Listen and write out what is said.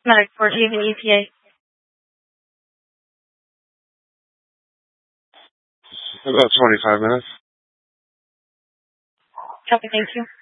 Medic 14 ETA. About 25 minutes. Copy, thank you.